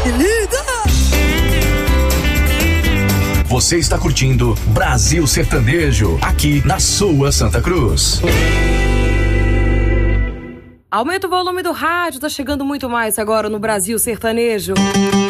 Você está curtindo Brasil Sertanejo, aqui na sua Santa Cruz. Aumenta o volume do rádio, tá chegando muito mais agora no Brasil Sertanejo.